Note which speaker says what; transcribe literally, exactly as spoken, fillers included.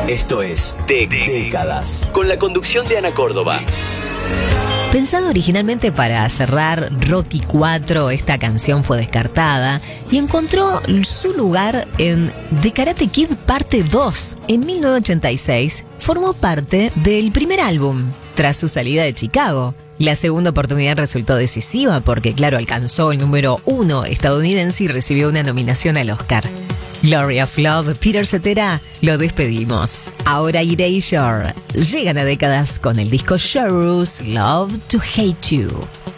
Speaker 1: Esto es De Décadas, con la conducción de Ana Córdoba.
Speaker 2: Pensado originalmente para cerrar Rocky cuatro, esta canción fue descartada y encontró su lugar en The Karate Kid Parte dos. En mil novecientos ochenta y seis formó parte del primer álbum, tras su salida de Chicago. La segunda oportunidad resultó decisiva porque, claro, alcanzó el número uno estadounidense y recibió una nominación al Oscar. Glory of Love, Peter Cetera, lo despedimos. Ahora Erasure llegan a Décadas con el disco Show's Love to Hate You.